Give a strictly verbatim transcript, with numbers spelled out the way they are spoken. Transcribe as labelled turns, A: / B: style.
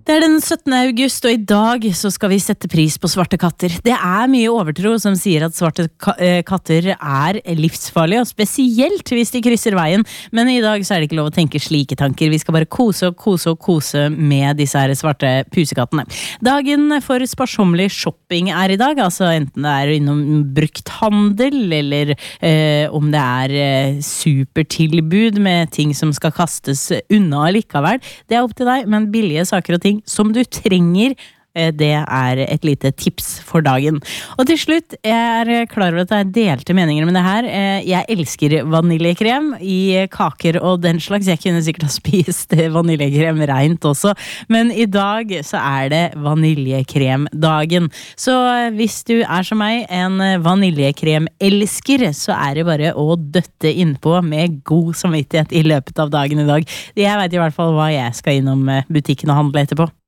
A: Det er den syttende august, og i dag så skal vi sette pris på svarte katter. Det er mye overtro som sier at svarte ka katter er livsfarlige, og spesielt hvis de krysser veien. Men i dag så er det ikke lov å tenke slike tanker. Vi skal bare kose og kose og kose med disse her svarte pusekattene. Dagen for sparsomlig shopping er i dag, altså enten det er innom brukthandel, eller eh, om det er eh, supertilbud med ting som skal kastes unna likevel. Det er opp til deg, men billige saker og ting som du trenger, det er et lite tips for dagen. Og til slutt, jeg er klar over at det er delte meninger med det her. Jeg elsker vaniljekrem i kaker og den slags. Jeg kunne sikkert ha spist vaniljekrem rent også, men i dag så er det vaniljekremdagen. Så hvis du er som meg, en vaniljekrem-elsker, så er det bare å døtte innpå med god samvittighet i løpet av dagen i dag. Jeg vet i hvert fall hva jeg skal innom butikken og handle etterpå.